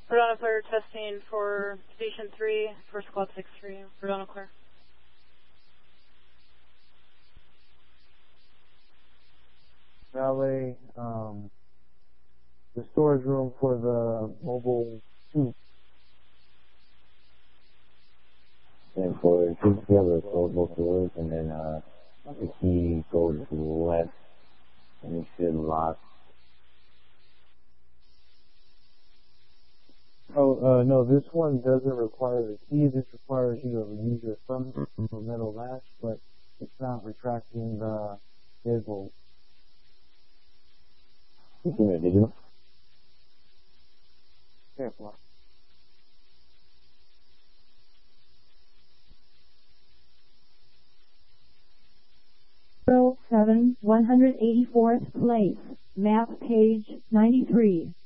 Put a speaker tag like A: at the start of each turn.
A: Verdana Clear testing for Station 3 for Squad 6-3. Verdana Clear.
B: Valet, the storage room for the mobile suit.
C: And for two together, closable doors, and then the key goes to the left, and it should lock.
B: Oh, no, this one doesn't require the key. This requires you to use your thumb for metal latch, but it's not retracting the deadbolt.
C: You can read digital.
B: Careful.
D: 184th place, map page 93.